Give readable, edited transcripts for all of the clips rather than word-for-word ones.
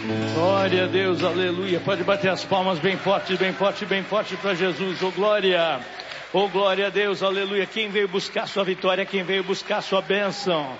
Glória a Deus, aleluia. Pode bater as palmas bem forte, bem forte, bem forte para Jesus. Oh glória, oh glória a Deus, aleluia. Quem veio buscar sua vitória, quem veio buscar sua bênção,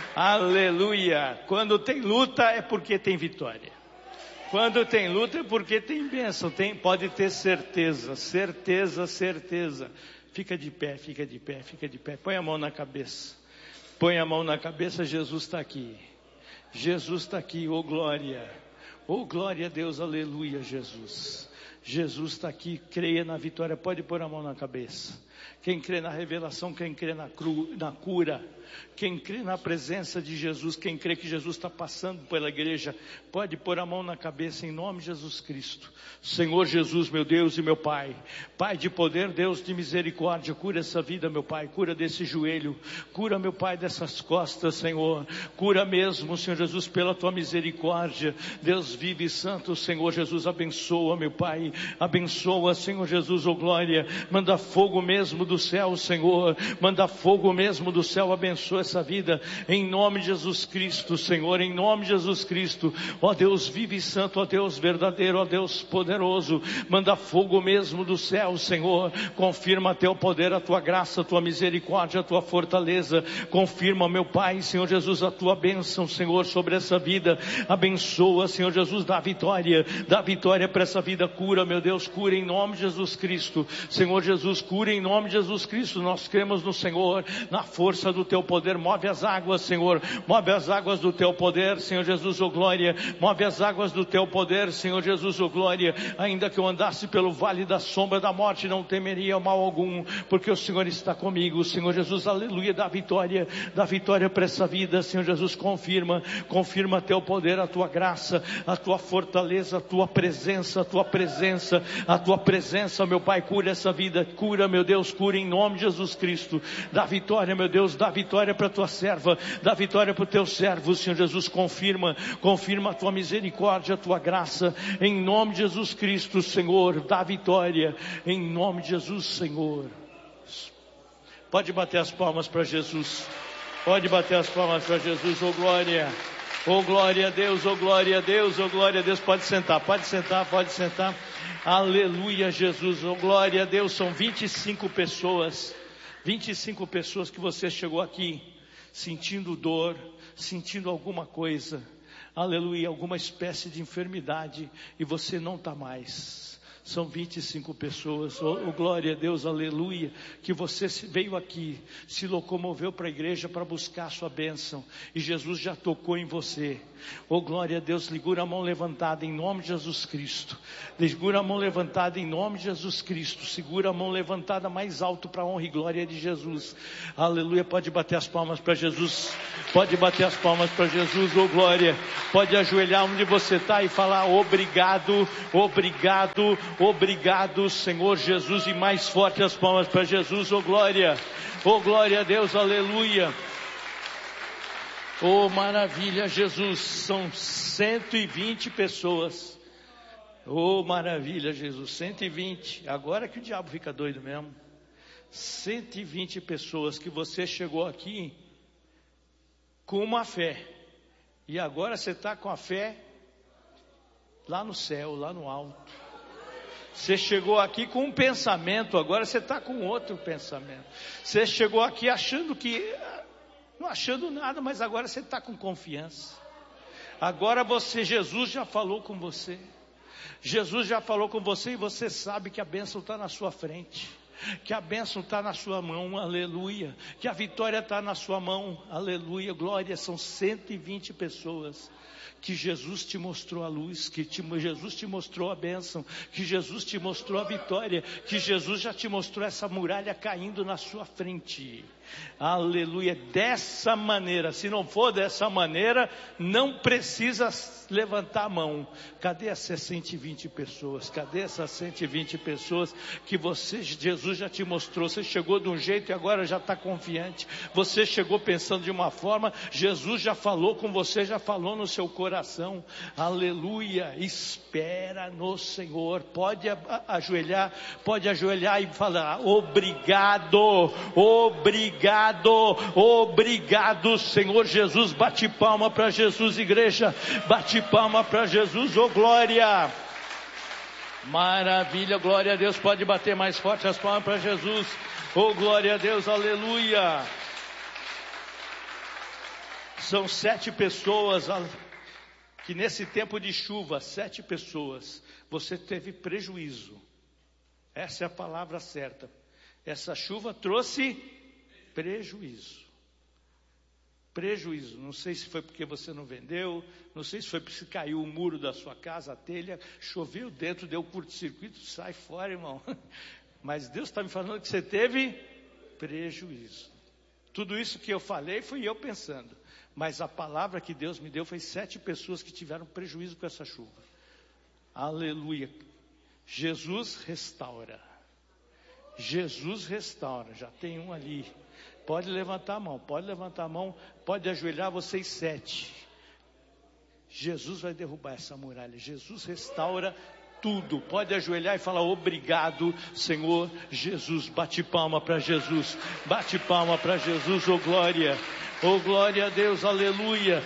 aleluia. Quando tem luta é porque tem vitória. Quando tem luta é porque tem bênção. Pode ter certeza, certeza, certeza. Fica de pé, fica de pé, fica de pé. Põe a mão na cabeça. Põe a mão na cabeça, Jesus está aqui. Jesus está aqui, oh glória. Oh glória a Deus, aleluia, Jesus. Jesus está aqui, creia na vitória. Pode pôr a mão na cabeça. Quem crê na revelação, quem crê na cura, quem crê na presença de Jesus, quem crê que Jesus está passando pela igreja, pode pôr a mão na cabeça em nome de Jesus Cristo. Senhor Jesus, meu Deus e meu Pai, Pai de poder, Deus de misericórdia, cura essa vida, meu Pai, cura desse joelho, cura, meu Pai, dessas costas, Senhor, cura mesmo, Senhor Jesus, pela tua misericórdia. Deus vive e santo, Senhor Jesus, abençoa, meu Pai, abençoa, Senhor Jesus, oh glória, manda fogo mesmo do céu, Senhor, manda fogo mesmo do céu, abençoa essa vida, em nome de Jesus Cristo, Senhor, em nome de Jesus Cristo, ó Deus vive e santo, ó Deus verdadeiro, ó Deus poderoso, manda fogo mesmo do céu, Senhor, confirma teu poder, a tua graça, a tua misericórdia, a tua fortaleza, confirma, meu Pai, Senhor Jesus, a tua bênção, Senhor, sobre essa vida, abençoa, Senhor Jesus, dá vitória para essa vida, cura, meu Deus, cura em nome de Jesus Cristo, Senhor Jesus, cura em nome de Jesus Cristo, nós cremos no Senhor, na força do teu poder, move as águas, Senhor, move as águas do teu poder, Senhor Jesus, oh glória, move as águas do teu poder, Senhor Jesus, oh glória, ainda que eu andasse pelo vale da sombra da morte, não temeria mal algum, porque o Senhor está comigo, Senhor Jesus, aleluia, dá vitória para essa vida, Senhor Jesus, confirma teu poder, a tua graça, a tua fortaleza, a tua presença, meu Pai, cura essa vida, cura, meu Deus, cura em nome de Jesus Cristo, dá vitória, meu Deus, dá vitória para a tua serva, dá vitória para o teu servo, Senhor Jesus, confirma a tua misericórdia, a tua graça, em nome de Jesus Cristo, Senhor, dá vitória, em nome de Jesus, Senhor. Pode bater as palmas para Jesus, pode bater as palmas para Jesus, oh glória a Deus, oh glória a Deus, oh glória a Deus, pode sentar, aleluia Jesus, oh glória a Deus, são 25 pessoas que você chegou aqui, sentindo dor, sentindo alguma coisa, aleluia, alguma espécie de enfermidade, e você não está mais. São 25 pessoas, oh glória a Deus, aleluia, que você veio aqui, se locomoveu para a igreja para buscar a sua bênção, e Jesus já tocou em você, oh glória a Deus, segura a mão levantada em nome de Jesus Cristo, segura a mão levantada em nome de Jesus Cristo, segura a mão levantada mais alto para a honra e glória de Jesus, aleluia, pode bater as palmas para Jesus, oh glória, pode ajoelhar onde você está e falar obrigado, Senhor Jesus, e mais forte as palmas para Jesus, oh glória a Deus, aleluia, oh maravilha Jesus, são 120 pessoas, oh maravilha Jesus, 120, agora que o diabo fica doido mesmo, 120 pessoas que você chegou aqui com uma fé, e agora você está com a fé lá no céu, lá no alto. Você chegou aqui com um pensamento, agora você está com outro pensamento. Você chegou aqui não achando nada, mas agora você está com confiança. Agora Jesus já falou com você. Jesus já falou com você e você sabe que a bênção está na sua frente. Que a bênção está na sua mão, aleluia. Que a vitória está na sua mão, aleluia, glória. São 120 pessoas que Jesus te mostrou a luz, Jesus te mostrou a bênção, que Jesus te mostrou a vitória, que Jesus já te mostrou essa muralha caindo na sua frente, aleluia, dessa maneira. Se não for dessa maneira, não precisa levantar a mão. Cadê essas 120 pessoas? Cadê essas 120 pessoas que Jesus Jesus já te mostrou. Você chegou de um jeito e agora já está confiante. Você chegou pensando de uma forma, Jesus já falou com você, já falou no seu coração. Aleluia, espera no Senhor. Pode ajoelhar e falar: obrigado, obrigado, obrigado, Senhor Jesus. Bate palma para Jesus, igreja. Bate palma para Jesus, oh glória. Maravilha, glória a Deus. Pode bater mais forte as palmas para Jesus. Oh, glória a Deus, aleluia. São 7 pessoas que nesse tempo de chuva, 7 pessoas, você teve prejuízo. Essa é a palavra certa. Essa chuva trouxe prejuízo. Prejuízo, não sei se foi porque você não vendeu, não sei se foi porque caiu o muro da sua casa, a telha, choveu dentro, deu curto-circuito, sai fora, irmão. Mas Deus está me falando que você teve prejuízo. Tudo isso que eu falei fui eu pensando, mas a palavra que Deus me deu foi 7 pessoas que tiveram prejuízo com essa chuva. Aleluia. Jesus restaura. Jesus restaura. Já tem um ali. Pode levantar a mão, pode ajoelhar, vocês 7. Jesus vai derrubar essa muralha. Jesus restaura tudo. Pode ajoelhar e falar: obrigado, Senhor Jesus. Bate palma para Jesus. Bate palma para Jesus, oh glória. Oh glória a Deus, aleluia.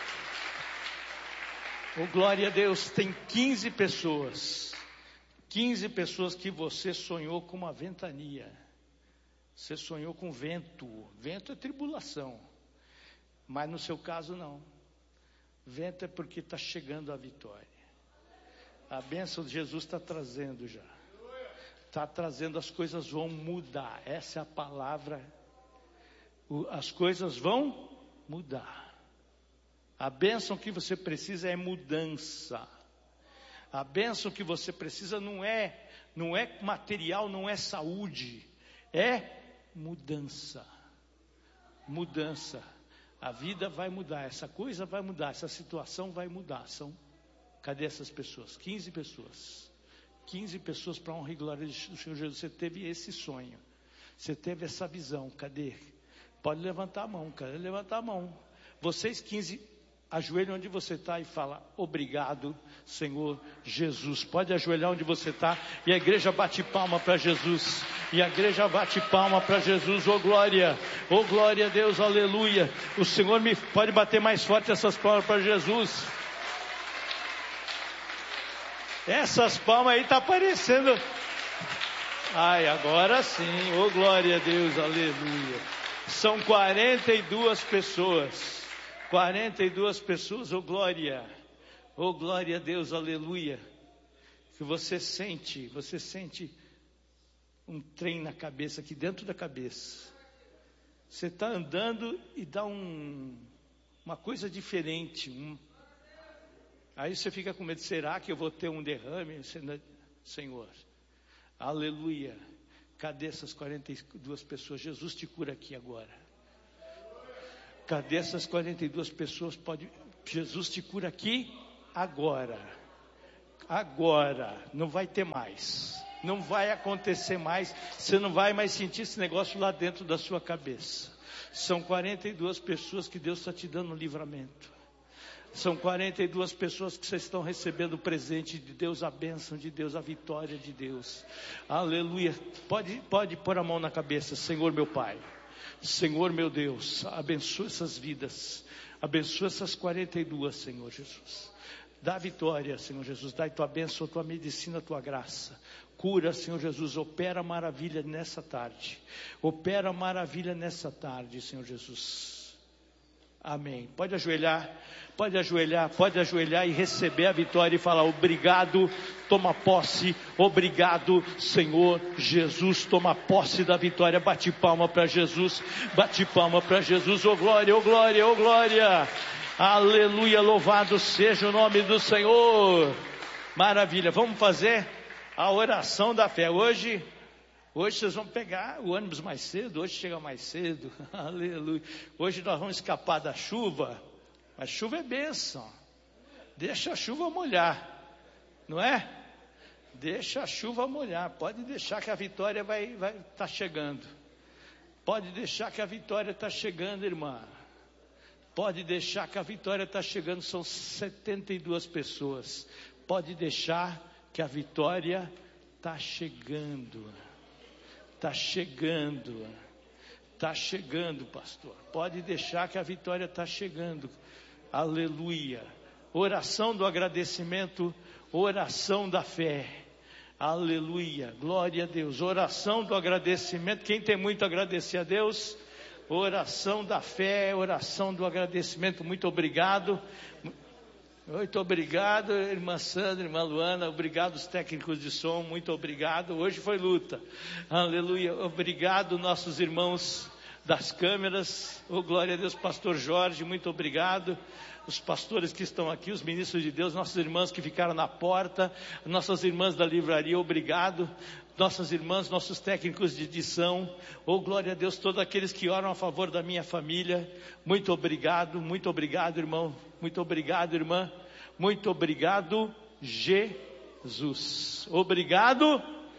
Oh glória a Deus. Tem 15 pessoas. 15 pessoas que você sonhou com uma ventania. Você sonhou com vento. Vento é tribulação. Mas no seu caso não. Vento é porque está chegando a vitória. A bênção de Jesus está trazendo já. Está trazendo, as coisas vão mudar. Essa é a palavra. As coisas vão mudar. A bênção que você precisa é mudança. A bênção que você precisa não é material, não é saúde. É mudança. Mudança. A vida vai mudar, essa coisa vai mudar, essa situação vai mudar. Cadê essas pessoas? 15 pessoas. 15 pessoas para honra e glória do Senhor Jesus. Você teve esse sonho. Você teve essa visão. Cadê? Pode levantar a mão, cara. Levantar a mão. Vocês 15, ajoelhem onde você está e fala: obrigado, Senhor Jesus. Pode ajoelhar onde você está. E a igreja bate palma para Jesus. E a igreja bate palma para Jesus. Oh glória a Deus, aleluia. O Senhor pode bater mais forte essas palmas para Jesus. Essas palmas aí está aparecendo. Ai, agora sim. Oh glória a Deus, aleluia. São 42 pessoas. 42 pessoas, oh glória a Deus, aleluia. Que você sente um trem na cabeça, aqui dentro da cabeça. Você está andando e dá uma coisa diferente. Aí você fica com medo: será que eu vou ter um derrame? Senhor, aleluia. Cadê essas 42 pessoas? Jesus te cura aqui agora. Cadê essas 42 pessoas? Jesus te cura aqui agora. Agora. Não vai ter mais. Não vai acontecer mais. Você não vai mais sentir esse negócio lá dentro da sua cabeça. São 42 pessoas que Deus está te dando um livramento. São 42 pessoas que vocês estão recebendo o presente de Deus, a bênção de Deus, a vitória de Deus. Aleluia. Pode pôr a mão na cabeça. Senhor meu Pai, Senhor meu Deus, abençoa essas vidas, abençoa essas 42, Senhor Jesus. Dá vitória, Senhor Jesus, dá a tua bênção, a tua medicina, a tua graça. Cura, Senhor Jesus, opera maravilha nessa tarde. Opera maravilha nessa tarde, Senhor Jesus. Amém. Pode ajoelhar e receber a vitória e falar: obrigado, toma posse, obrigado, Senhor Jesus, toma posse da vitória. Bate palma para Jesus, oh glória, oh glória, oh glória. Aleluia, louvado seja o nome do Senhor. Maravilha, vamos fazer a oração da fé. Hoje vocês vão pegar o ônibus mais cedo, hoje chega mais cedo, aleluia. Hoje nós vamos escapar da chuva, mas chuva é bênção, deixa a chuva molhar, não é? Deixa a chuva molhar. Pode deixar que a vitória vai tá chegando. Pode deixar que a vitória está chegando, irmã. Pode deixar que a vitória está chegando. São 72 pessoas. Pode deixar que a vitória está chegando. Está chegando. Está chegando, pastor. Pode deixar que a vitória está chegando. Aleluia. Oração do agradecimento, oração da fé. Aleluia. Glória a Deus. Oração do agradecimento. Quem tem muito a agradecer a Deus? Oração da fé, oração do agradecimento. Muito obrigado. Muito obrigado, irmã Sandra, irmã Luana. Obrigado os técnicos de som. Muito obrigado. Hoje foi luta. Aleluia. Obrigado nossos irmãos das câmeras. Oh, glória a Deus, pastor Jorge. Muito obrigado. Os pastores que estão aqui, os ministros de Deus, nossas irmãs que ficaram na porta, nossas irmãs da livraria, obrigado. Nossas irmãs, nossos técnicos de edição, oh glória a Deus, todos aqueles que oram a favor da minha família, muito obrigado, irmão, muito obrigado, irmã, muito obrigado, Jesus, obrigado,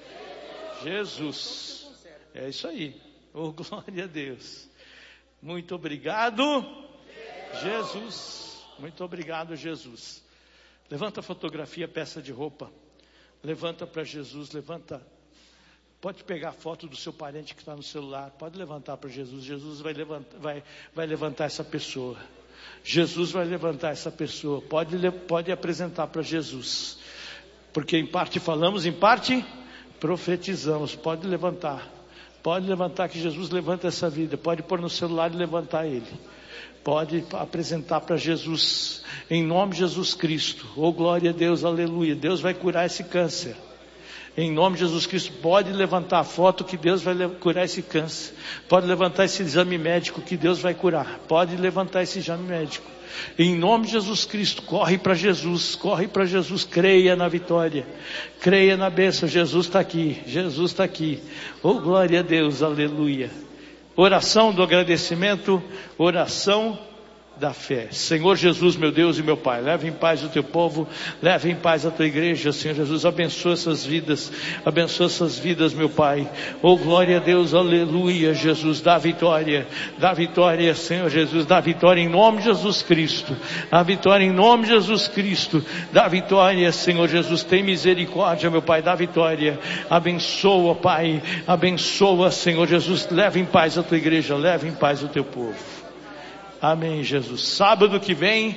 Jesus, é isso aí, oh glória a Deus, muito obrigado, Jesus. Muito obrigado, Jesus. Levanta a fotografia, peça de roupa. Levanta para Jesus, levanta. Pode pegar a foto do seu parente que está no celular. Pode levantar para Jesus. Jesus vai levantar essa pessoa. Jesus vai levantar essa pessoa. Pode apresentar para Jesus. Porque em parte falamos, em parte profetizamos. Pode levantar. Pode levantar que Jesus levanta essa vida. Pode pôr no celular e levantar ele. Pode apresentar para Jesus, em nome de Jesus Cristo. Oh glória a Deus, aleluia. Deus vai curar esse câncer. Em nome de Jesus Cristo, pode levantar a foto que Deus vai curar esse câncer. Pode levantar esse exame médico que Deus vai curar. Pode levantar esse exame médico. Em nome de Jesus Cristo, corre para Jesus, creia na vitória, creia na bênção. Jesus está aqui, Jesus está aqui. Oh glória a Deus, aleluia. Oração do agradecimento, oração da fé. Senhor Jesus, meu Deus e meu Pai, leva em paz o teu povo, leva em paz a tua igreja, Senhor Jesus, abençoa essas vidas, meu Pai. Oh glória a Deus, aleluia, Jesus, dá vitória, Senhor Jesus, dá vitória em nome de Jesus Cristo, dá vitória em nome de Jesus Cristo, dá vitória, Senhor Jesus, tem misericórdia, meu Pai, dá vitória, abençoa, Pai, abençoa, Senhor Jesus, leva em paz a tua igreja, leva em paz o teu povo. Amém, Jesus. Sábado que vem,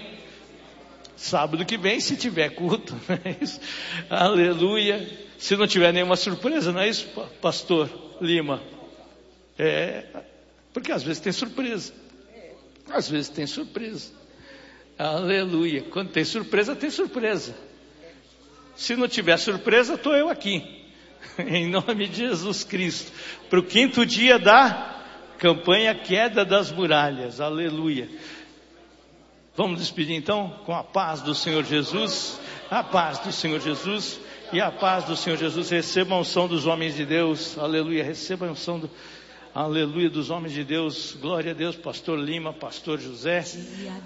se tiver culto, não é isso? Aleluia. Se não tiver nenhuma surpresa, não é isso, pastor Lima? Porque às vezes tem surpresa. Aleluia. Quando tem surpresa, tem surpresa. Se não tiver surpresa, estou eu aqui. Em nome de Jesus Cristo. Para o 5º dia da campanha Queda das Muralhas, aleluia. Vamos despedir então com a paz do Senhor Jesus, a paz do Senhor Jesus e a paz do Senhor Jesus. Receba a unção dos homens de Deus, aleluia, receba a unção aleluia dos homens de Deus, glória a Deus, pastor Lima, pastor José.